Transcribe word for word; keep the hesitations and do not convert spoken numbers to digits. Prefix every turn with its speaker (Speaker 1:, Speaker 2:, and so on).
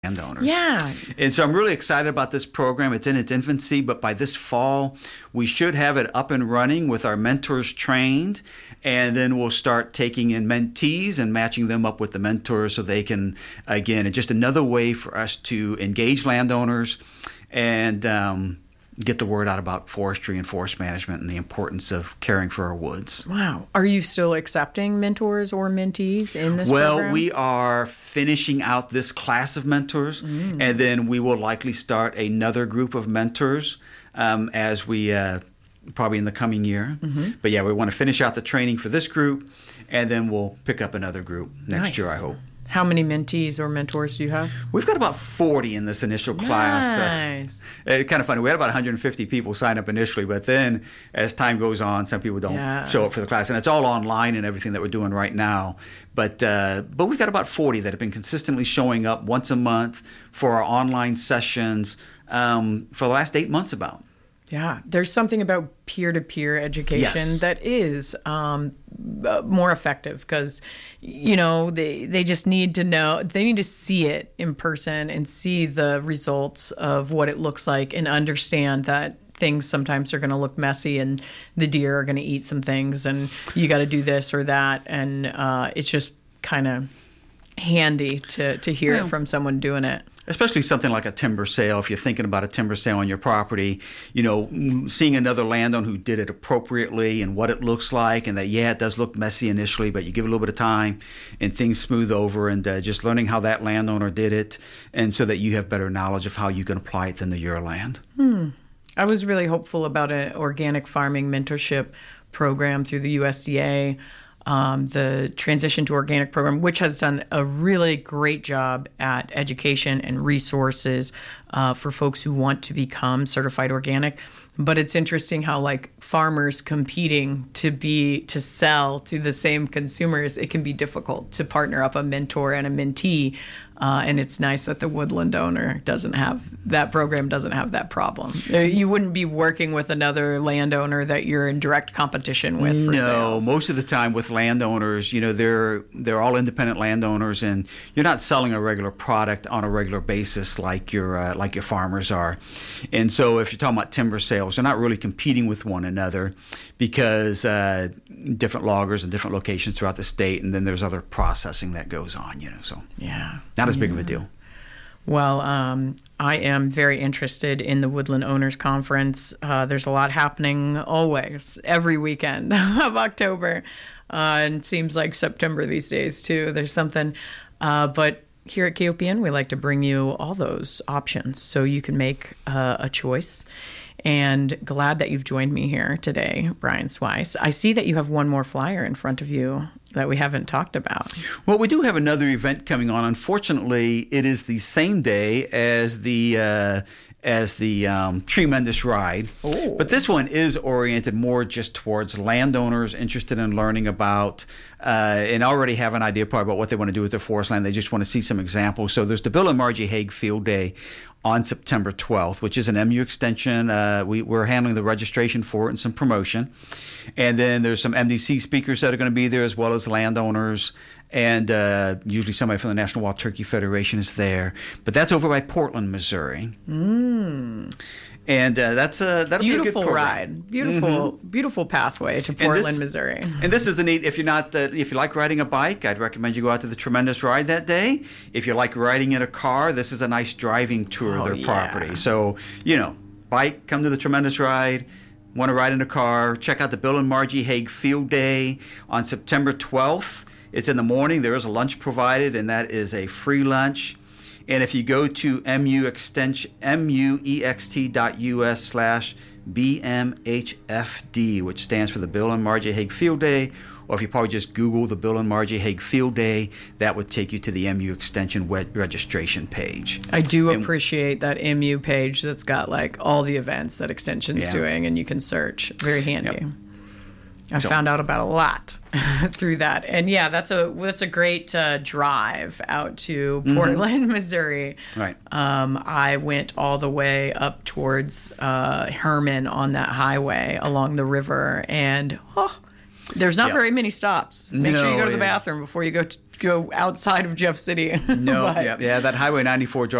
Speaker 1: landowners.
Speaker 2: Yeah.
Speaker 1: And so I'm really excited about this program. It's in its infancy, but by this fall, we should have it up and running with our mentors trained. And then we'll start taking in mentees and matching them up with the mentors so they can, again, it's just another way for us to engage landowners and um, get the word out about forestry and forest management and the importance of caring for our woods.
Speaker 2: Wow. Are you still accepting mentors or mentees in this
Speaker 1: well,
Speaker 2: program?
Speaker 1: Well, we are finishing out this class of mentors, mm. and then we will likely start another group of mentors um, as we uh, probably in the coming year. Mm-hmm. But yeah, we want to finish out the training for this group, and then we'll pick up another group next
Speaker 2: nice.
Speaker 1: year, I hope.
Speaker 2: How many mentees or mentors do you have?
Speaker 1: We've got about forty in this initial class.
Speaker 2: Nice.
Speaker 1: Uh, it's kind of funny. We had about one hundred fifty people sign up initially, but then as time goes on, some people don't
Speaker 2: yeah.
Speaker 1: show up for the class. And it's all online and everything that we're doing right now. But uh, but we've got about forty that have been consistently showing up once a month for our online sessions um, for the last eight months about.
Speaker 2: Yeah, there's something about peer-to-peer education
Speaker 1: yes.
Speaker 2: that is um, uh, more effective because, you know, they they just need to know, they need to see it in person and see the results of what it looks like and understand that things sometimes are going to look messy and the deer are going to eat some things and you got to do this or that. And uh, it's just kind of handy to, to hear yeah. it from someone doing it.
Speaker 1: Especially something like a timber sale. If you're thinking about a timber sale on your property, you know, seeing another landowner who did it appropriately and what it looks like, and that, yeah, it does look messy initially, but you give it a little bit of time and things smooth over, and uh, just learning how that landowner did it, and so that you have better knowledge of how you can apply it then to your land.
Speaker 2: Hmm. I was really hopeful about an organic farming mentorship program through the U S D A. Um, the Transition to Organic program, which has done a really great job at education and resources uh, for folks who want to become certified organic. But it's interesting how, like, farmers competing to be to sell to the same consumers, it can be difficult to partner up a mentor and a mentee. Uh, and it's nice that the woodland owner doesn't have that program doesn't have that problem. You wouldn't be working with another landowner that you're in direct competition with for
Speaker 1: no,
Speaker 2: sales.
Speaker 1: Most of the time with landowners, you know, they're they're all independent landowners, and you're not selling a regular product on a regular basis like your uh, like your farmers are. And so, if you're talking about timber sales, they're not really competing with one another because uh, different loggers and different locations throughout the state, and then there's other processing that goes on. You know, so
Speaker 2: yeah.
Speaker 1: Not as big of a deal.
Speaker 2: Well, um, I am very interested in the Woodland Owners Conference. Uh, there's a lot happening always, every weekend of October. Uh, and it seems like September these days, too. There's something. Uh, but here at K O P N, we like to bring you all those options so you can make uh, a choice. And glad that you've joined me here today, Brian Swice. I see that you have one more flyer in front of you that we haven't talked about.
Speaker 1: Well, we do have another event coming on. Unfortunately, it is the same day as the uh, as the um, Tremendous Ride.
Speaker 2: Ooh.
Speaker 1: But this one is oriented more just towards landowners interested in learning about uh, and already have an idea probably about what they want to do with their forest land. They just want to see some examples. So there's the Bill and Margie Hague Field Day on September twelfth, which is an M U extension. Uh, we, we're handling the registration for it and some promotion. And then there's some M D C speakers that are going to be there, as well as landowners. And uh, usually somebody from the National Wild Turkey Federation is there. But that's over by Portland, Missouri.
Speaker 2: Mm.
Speaker 1: And uh, that's a that'll
Speaker 2: beautiful
Speaker 1: be a good program.
Speaker 2: ride, beautiful, mm-hmm. beautiful pathway to Portland,
Speaker 1: and this,
Speaker 2: Missouri.
Speaker 1: And this is a neat. If you're not, uh, if you like riding a bike, I'd recommend you go out to the Tremendous Ride that day. If you like riding in a car, this is a nice driving tour
Speaker 2: oh,
Speaker 1: of their
Speaker 2: yeah.
Speaker 1: property. So you know, bike, come to the Tremendous Ride. Want to ride in a car? Check out the Bill and Margie Hague Field Day on September twelfth. It's in the morning. There is a lunch provided, and that is a free lunch. And if you go to mu extension muext dot us slash bmhfd, which stands for the Bill and Margie Hague Field Day, or if you probably just Google the Bill and Margie Hague Field Day, that would take you to the M U Extension web registration page.
Speaker 2: I do
Speaker 1: and,
Speaker 2: appreciate that M U page that's got like all the events that Extension's
Speaker 1: yeah.
Speaker 2: doing, and you can search. Very handy.
Speaker 1: Yep.
Speaker 2: I
Speaker 1: So-
Speaker 2: found out about a lot through that, and yeah, that's a that's a great uh, drive out to Portland, mm-hmm. Missouri.
Speaker 1: Right.
Speaker 2: Um, I went all the way up towards uh, Herman on that highway along the river, and oh, There's not
Speaker 1: Yeah.
Speaker 2: very many stops. Make sure you
Speaker 1: No,
Speaker 2: go to the
Speaker 1: yeah.
Speaker 2: bathroom before you go to, go outside of Jeff City.
Speaker 1: No,
Speaker 2: But-
Speaker 1: yeah, yeah, that Highway ninety-four